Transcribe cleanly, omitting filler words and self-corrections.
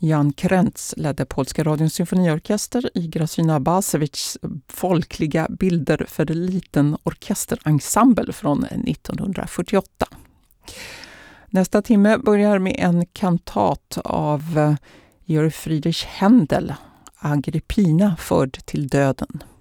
Jan Krentz ledde Polska radions symfoniorkester i Grażyna Basewics folkliga bilder för en liten orkesterensemble från 1948. Nästa timme börjar med en kantat av Georg Friedrich Händel, Agrippina förd till döden.